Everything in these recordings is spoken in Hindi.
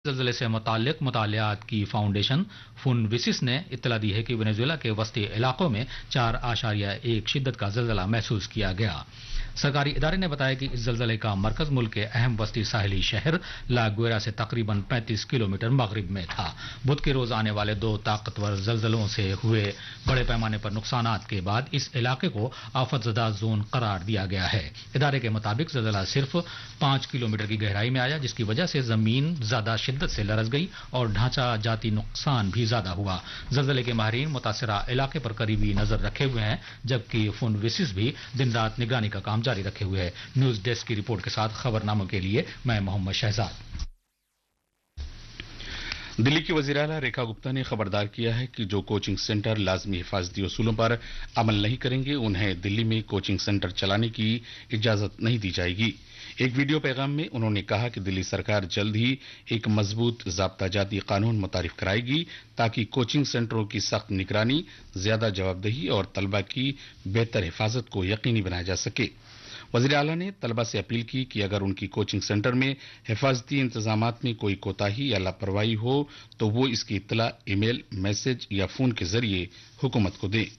ज़लज़ले से मुताल्लिक मुतालियात की फाउंडेशन फुनविसिस ने इत्तला दी है कि वेनेजुएला के वस्ती इलाकों में 4.1 शिद्दत का ज़लज़ला महसूस किया गया। सरकारी इदारे ने बताया कि इस ज़लज़ले का मरकज मुल्क के अहम वस्ती साहिली शहर ला गुएरा से तकरीबन 35 किलोमीटर मगरिब में था। बुध के रोज आने वाले 2 ताकतवर ज़लज़लों से हुए बड़े पैमाने पर नुकसानात के बाद इस इलाके को आफतज़दा जोन करार दिया गया है। इदारे के मुताबिक ज़लज़ला सिर्फ 5 किलोमीटर की गहराई में आया, जिसकी वजह से जमीन ज्यादा शिद्दत से लरज गई और ढांचा जाती नुकसान भी ज्यादा हुआ। ज़लज़ले के माहिरीन मुतासिरा इलाके पर करीबी नजर रखे हुए हैं, जबकि फुनविसिस भी दिन रात निगरानी का काम जारी रखे हुए है। न्यूज डेस्क की रिपोर्ट के साथ खबरनामों के लिए मैं मोहम्मद शहजाद। दिल्ली की वज़ीर आला रेखा गुप्ता ने खबरदार किया है कि जो कोचिंग सेंटर लाजमी हिफाजती उसूलों पर अमल नहीं करेंगे उन्हें दिल्ली में कोचिंग सेंटर चलाने की इजाजत नहीं दी जाएगी। एक वीडियो पैगाम में उन्होंने कहा कि दिल्ली सरकार जल्द ही एक मजबूत ज़ाब्ता-जाती कानून मुतारिफ कराएगी ताकि कोचिंग सेंटरों की सख्त निगरानी, ज्यादा जवाबदेही और तलबा की बेहतर हिफाजत को यकीनी बनाया जा सके। वज़ीर आला ने तलबा से अपील की कि अगर उनकी कोचिंग सेंटर में हिफाजती इंतजामात में कोई कोताही या लापरवाही हो तो वो इसकी इत्तला ईमेल, मैसेज या फोन के जरिए हुकूमत को दें।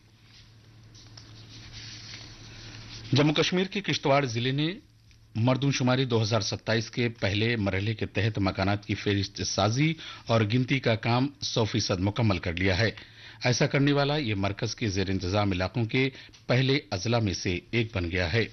जम्मू कश्मीर के किश्तवाड़ जिले ने मरदमशुमारी 2027 के पहले मरहले के तहत मकानात की फेरिस्त साजी और गिनती का काम 100% मुकम्मल कर लिया है। ऐसा करने वाला ये मरकज के जेर इंतजाम इलाकों के पहले अजला में से एक बन गया है।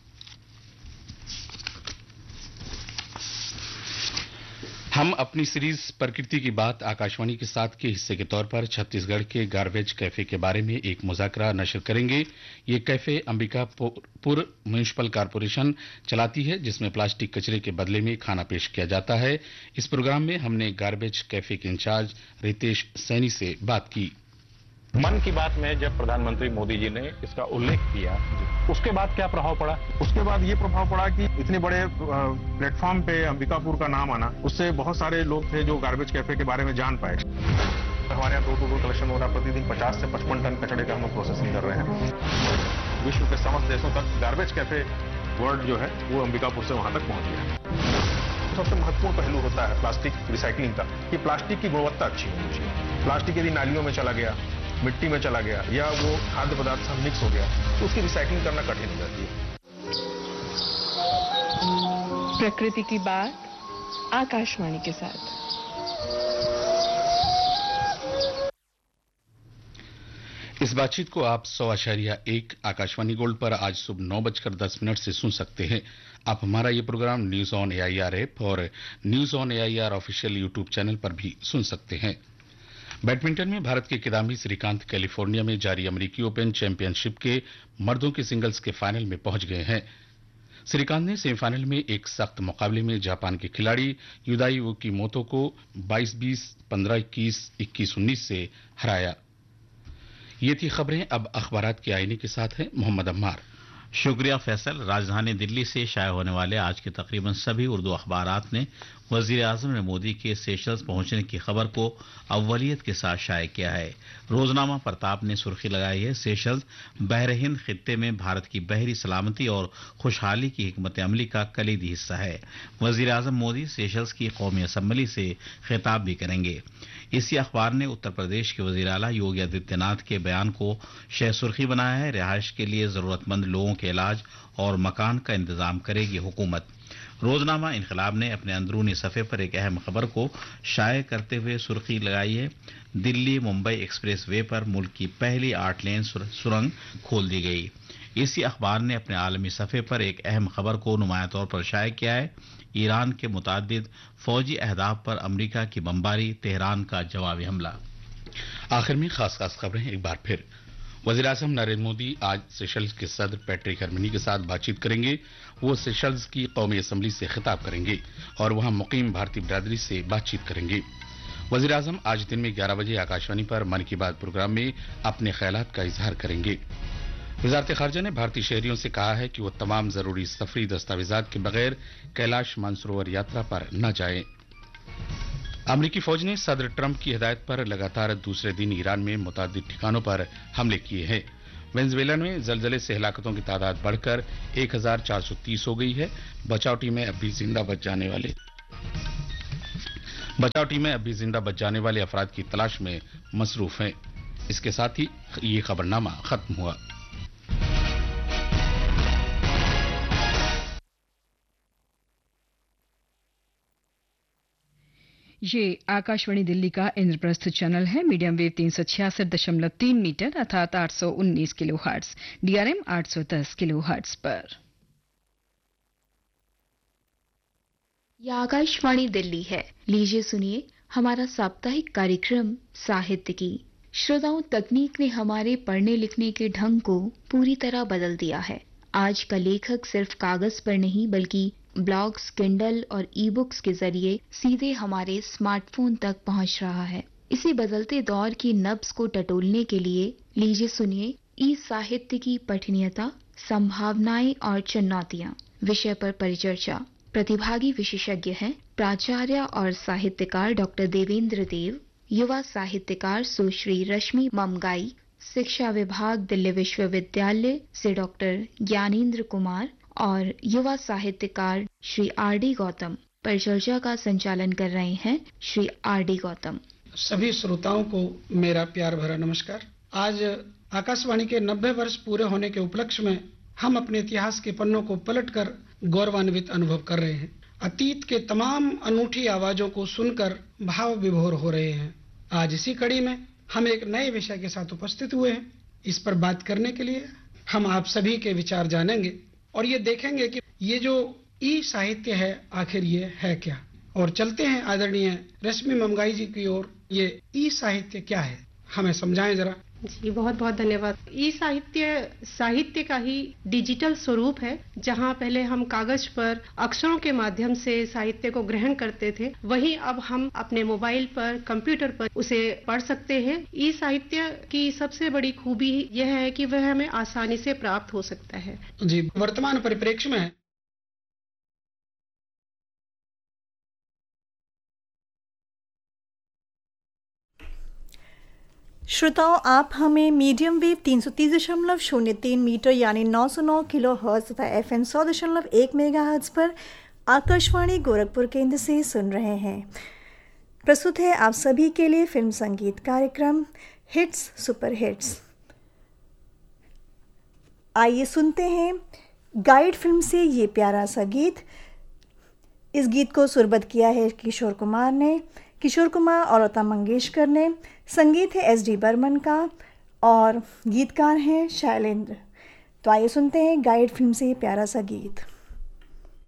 हम अपनी सीरीज प्रकृति की बात आकाशवाणी के साथ के हिस्से के तौर पर छत्तीसगढ़ के गार्बेज कैफे के बारे में एक मुज़ाकरा नशर करेंगे। ये कैफे अंबिकापुर म्युनिसिपल कॉरपोरेशन चलाती है, जिसमें प्लास्टिक कचरे के बदले में खाना पेश किया जाता है। इस प्रोग्राम में हमने गार्बेज कैफे के इंचार्ज रितेश सैनी से बात की। मन की बात में जब प्रधानमंत्री मोदी जी ने इसका उल्लेख किया, उसके बाद क्या प्रभाव पड़ा? उसके बाद ये प्रभाव पड़ा कि इतने बड़े प्लेटफॉर्म पे अंबिकापुर का नाम आना, उससे बहुत सारे लोग थे जो गार्बेज कैफे के बारे में जान पाए। हमारे यहाँ डोर टू डोर कलेक्शन हो रहा है, प्रतिदिन 50 से 55 टन कचरे का हम प्रोसेसिंग कर रहे हैं। विश्व के समस्त देशों तक गार्बेज कैफे वर्ल्ड जो है वो अंबिकापुर से वहां तक पहुंच गया। सबसे महत्वपूर्ण पहलू होता है प्लास्टिक रिसाइकलिंग का, कि प्लास्टिक की गुणवत्ता अच्छी होनी चाहिए। प्लास्टिक यदि नालियों में चला गया, मिट्टी में चला गया या वो खाद्य पदार्थ से मिक्स हो गया तो उसकी रिसाइकलिंग करना कठिन हो जाती है। प्रकृति की बात आकाशवाणी के साथ। इस बातचीत को आप 100.1 आकाशवाणी गोल्ड पर आज सुबह 9:10 से सुन सकते हैं। आप हमारा ये programme news on AIR app और news on AIR official YouTube channel पर भी सुन सकते हैं। बैडमिंटन में भारत के किदाम्बी श्रीकांत कैलिफोर्निया में जारी अमेरिकी ओपन चैंपियनशिप के मर्दों के सिंगल्स के फाइनल में पहुंच गए हैं। श्रीकांत ने सेमीफाइनल में एक सख्त मुकाबले में जापान के खिलाड़ी युदाई उकीमोतो को 22-20, 15-21, 21-19 से हराया। ये थी खबरें। अब अखबारात के आईने के साथ हैं मोहम्मद अम्मार। शुक्रिया फैसल। राजधानी दिल्ली से शाये होने वाले आज के तकरीबन सभी उर्दू अखबारात ने वजीर आजम ने मोदी के सेशल्स पहुंचने की खबर को अव्वलियत के साथ शाये किया है। रोजनामा प्रताप ने सुर्खी लगाई है, सेशल्स बहरहिंद खित्ते में भारत की बहरी सलामती और खुशहाली की हिकमत अमली का कलीदी हिस्सा है। वजीर आजम मोदी सेशल्स की कौमी असम्बली से खिताब भी करेंगे। इसी अखबार ने उत्तर प्रदेश के वजीर आला योगी आदित्यनाथ के बयान को शह सुर्खी बनाया है। रिहाइश के लिए जरूरतमंद लोगों के इलाज और मकान का इंतजाम करेगी हुकूमत। रोजनामा इनकलाब ने अपने अंदरूनी सफे पर एक अहम खबर को शाये करते हुए सुर्खी लगाई है, दिल्ली मुंबई एक्सप्रेस वे पर मुल्क की पहली 8 लेन सुरंग खोल दी गई। इसी अखबार ने अपने आलमी सफे पर एक अहम खबर को नुमाया तौर पर शाये किया है, ईरान के मुतादिद फौजी अहदाफ पर अमरीका की बमबारी, तेहरान का जवाबी हमला। आखिर में खास खबरें एक बार फिर। वज़ीर आज़म नरेंद्र मोदी आज सेशल्स के सदर पैट्रिक हरमनी के साथ बातचीत करेंगे। वो सेशल्स की कौमी असम्बली से खिताब करेंगे और वहां मुकीम भारतीय बिरादरी से बातचीत करेंगे। वज़ीर आज़म आज दिन में 11 बजे आकाशवाणी पर मन की बात प्रोग्राम में अपने ख्यालात का इजहार करेंगे। वजारत खारजा ने भारतीय शहरियों से कहा है कि वो तमाम जरूरी सफरी दस्तावेजात के बगैर कैलाश मानसरोवर यात्रा पर न जाएं। अमरीकी फौज ने सदर ट्रंप की हिदायत पर लगातार दूसरे दिन ईरान में मुतादिद ठिकानों पर हमले किए हैं। वेनेजुएला में जलजले से हलाकतों की तादाद बढ़कर 1430 हो गई है। बचाव टीमें अब भी जिंदा बच जाने वाले बचाव टीमें अभी जिंदा बच जाने वाले अफराद की तलाश में मसरूफ हैं। इसके साथ ही ये खबरनामा खत्म हुआ। ये आकाशवाणी दिल्ली का इंद्रप्रस्थ चैनल है। मीडियम वेव 366.3 मीटर अर्थात 819 किलोहर्ट्ज, डीआरएम 810 किलोहर्ट्ज पर। यह आकाशवाणी दिल्ली है। लीजिए सुनिए हमारा साप्ताहिक कार्यक्रम साहित्य की। श्रोताओं, तकनीक ने हमारे पढ़ने लिखने के ढंग को पूरी तरह बदल दिया है। आज का लेखक सिर्फ कागज पर नहीं बल्कि ब्लॉग्स, किंडल और ई बुक्स के जरिए सीधे हमारे स्मार्टफोन तक पहुंच रहा है। इसी बदलते दौर की नब्ज को टटोलने के लिए लीजिए सुनिए ई साहित्य की पठनीयता, संभावनाएं और चुनौतियां विषय पर परिचर्चा। प्रतिभागी विशेषज्ञ हैं प्राचार्य और साहित्यकार डॉक्टर देवेंद्र देव, युवा साहित्यकार सुश्री रश्मि ममगाई, शिक्षा विभाग दिल्ली विश्वविद्यालय से डॉक्टर ज्ञानेंद्र कुमार और युवा साहित्यकार श्री आर.डी. गौतम। परिचर्चा का संचालन कर रहे हैं श्री आर.डी. गौतम। सभी श्रोताओं को मेरा प्यार भरा नमस्कार। आज आकाशवाणी के 90 वर्ष पूरे होने के उपलक्ष्य में हम अपने इतिहास के पन्नों को पलटकर गौरवान्वित अनुभव कर रहे हैं। अतीत के तमाम अनूठी आवाजों को सुनकर भाव विभोर हो रहे हैं। आज इसी कड़ी में हम एक नए विषय के साथ उपस्थित हुए हैं। इस पर बात करने के लिए हम आप सभी के विचार जानेंगे और ये देखेंगे कि ये जो ई साहित्य है आखिर ये है क्या। और चलते हैं आदरणीय रश्मि ममगाई जी की ओर। ये ई साहित्य क्या है, हमें समझाएं जरा। जी बहुत बहुत धन्यवाद। ई साहित्य का ही डिजिटल स्वरूप है। जहां पहले हम कागज पर अक्षरों के माध्यम से साहित्य को ग्रहण करते थे, वहीं अब हम अपने मोबाइल पर, कंप्यूटर पर उसे पढ़ सकते हैं। ई साहित्य की सबसे बड़ी खूबी यह है कि वह हमें आसानी से प्राप्त हो सकता है। जी, वर्तमान परिप्रेक्ष्य में श्रोताओं, आप हमें मीडियम वेव 330.03 मीटर यानी 909 किलो हर्ट्ज तथा FM 100.1 मेगाहर्ट्ज पर आकाशवाणी गोरखपुर केंद्र से सुन रहे हैं। प्रस्तुत है आप सभी के लिए फिल्म संगीत कार्यक्रम हिट्स सुपर हिट्स। आइए सुनते हैं गाइड फिल्म से ये प्यारा सा गीत। इस गीत को सुरबद्ध किया है किशोर कुमार और लता मंगेशकर ने। संगीत है S.D. बर्मन का और गीतकार हैं शैलेंद्र। तो आइए सुनते हैं गाइड फिल्म से प्यारा सा गीत।